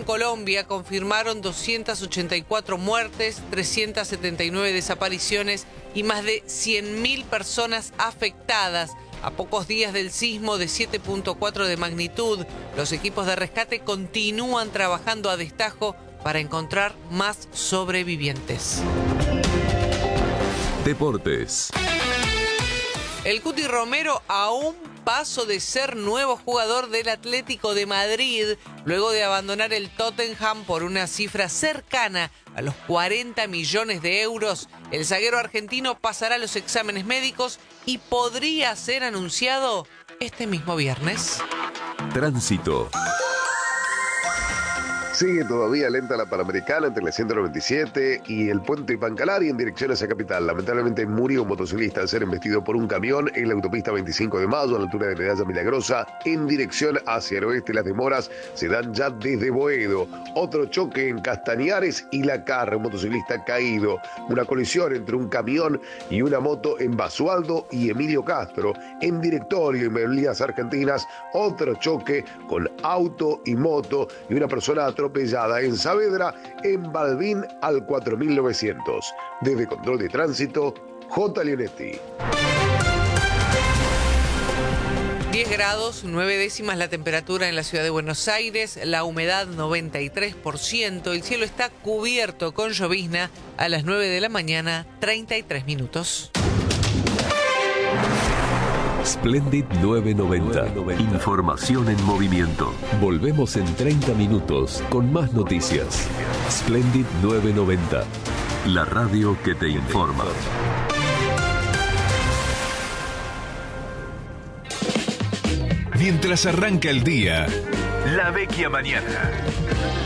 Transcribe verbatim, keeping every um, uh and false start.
en Colombia confirmaron doscientas ochenta y cuatro muertes, trescientas setenta y nueve desapariciones y más de cien mil personas afectadas. A pocos días del sismo de siete punto cuatro de magnitud, los equipos de rescate continúan trabajando a destajo para encontrar más sobrevivientes. Deportes. El Cuti Romero a un paso de ser nuevo jugador del Atlético de Madrid, luego de abandonar el Tottenham por una cifra cercana a los cuarenta millones de euros. El zaguero argentino pasará los exámenes médicos y podría ser anunciado este mismo viernes. Tránsito. Sigue todavía lenta la Panamericana entre la ciento noventa y siete y el puente Pancalari en dirección hacia Capital. Lamentablemente murió un motociclista al ser embestido por un camión en la autopista veinticinco de mayo a la altura de Medalla Milagrosa en dirección hacia el oeste. Las demoras se dan ya desde Boedo. Otro choque en Castañares y La Carra, un motociclista caído. Una colisión entre un camión y una moto en Basualdo y Emilio Castro. En Directorio y Melías Argentinas, otro choque con auto y moto y una persona atropellada en Saavedra, en Balbín al cuatro mil novecientos. Desde Control de Tránsito, J. Leonetti. diez grados, nueve décimas la temperatura en la ciudad de Buenos Aires, la humedad noventa y tres por ciento, el cielo está cubierto con llovizna a las nueve de la mañana, treinta y tres minutos. Splendid nueve noventa. Información en movimiento. Volvemos en treinta minutos con más noticias. Splendid nueve noventa. La radio que te informa. Mientras arranca el día, La Vecchia Mañana.